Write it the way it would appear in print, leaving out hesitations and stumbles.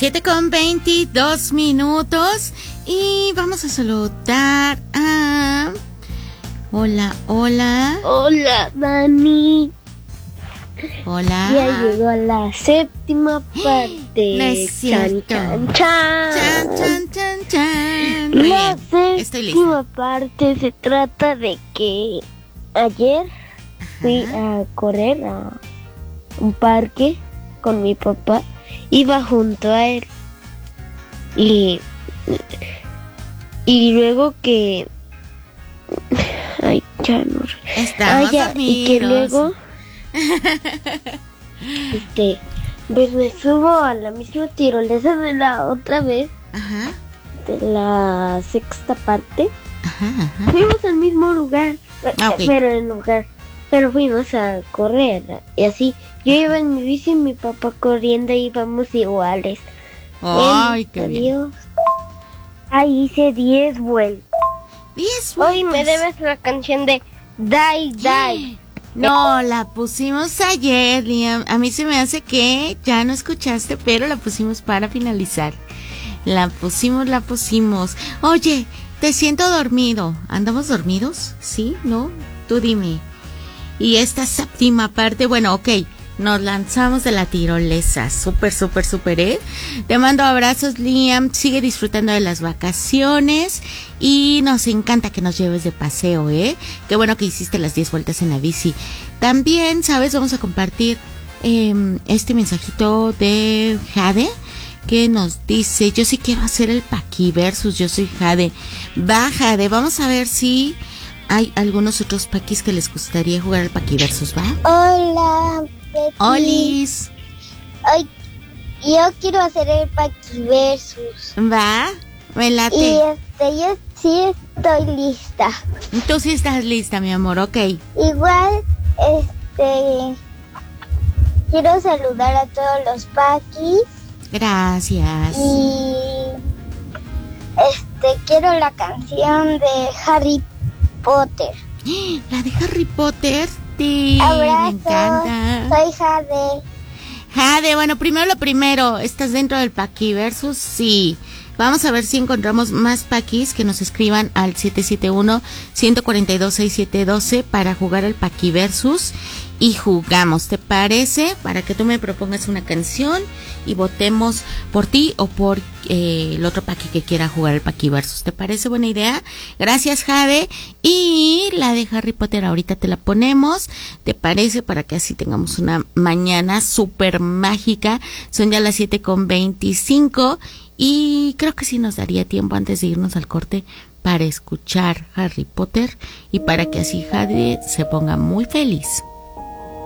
7:22 y vamos a saludar a... Hola. Hola, Dani. Hola. Ya llegó la séptima parte. No es cierto. Chan. Muy La bien. Estoy lista. séptima parte se trata de que ayer fui a correr a un parque con mi papá. Iba junto a él. Y luego que... Ay, ya no... Estamos dormidos. Y que luego... pues me subo a la misma tirolesa de la otra vez. Ajá. De la sexta parte. Ajá. Fuimos al mismo lugar. Ok. Pero fuimos a correr. Y así, yo iba en mi bici y mi papá corriendo y íbamos iguales. Ay, qué bien. Adiós. Ahí hice 10 vueltas. 10 Hoy me vueltas. debes la canción de Die. No, la pusimos ayer, Liam. A mí se me hace que ya no escuchaste, pero la pusimos para finalizar. La pusimos. Oye, te siento dormido. ¿Andamos dormidos? ¿Sí? ¿No? Tú dime. Y esta séptima parte, bueno, ok, nos lanzamos de la tirolesa. Súper, ¿eh? Te mando abrazos, Liam. Sigue disfrutando de las vacaciones. Y nos encanta que nos lleves de paseo, ¿eh? Qué bueno que hiciste las 10 vueltas en la bici. También, ¿sabes? Vamos a compartir este mensajito de Jade, que nos dice: yo sí quiero hacer el Paquiversus, yo soy Jade. Va, Jade, vamos a ver si hay algunos otros paquis que les gustaría jugar al Paquiversus, ¿va? Hola, Betty. Olis. Ay, yo quiero hacer el Paquiversus. Va, me late. Y yo sí estoy lista. Tú sí estás lista, mi amor, ok. Igual, quiero saludar a todos los paquis. Gracias. Y quiero la canción de Harry Potter. La de Harry Potter, sí, Abrazo, me encanta. soy Jade. Jade, bueno, primero lo primero, ¿estás dentro del Paquiversus? Sí. Vamos a ver si encontramos más paquis que nos escriban al 771-142-6712 para jugar al Paquiversus y jugamos, ¿te parece? Para que tú me propongas una canción y votemos por ti o por el otro paqui que quiera jugar al Paquiversus. ¿Te parece buena idea? Gracias, Jade. Y la de Harry Potter ahorita te la ponemos, ¿te parece? Para que así tengamos una mañana súper mágica. Son ya las 7:25 y creo que sí nos daría tiempo antes de irnos al corte para escuchar Harry Potter y para que así Jade se ponga muy feliz.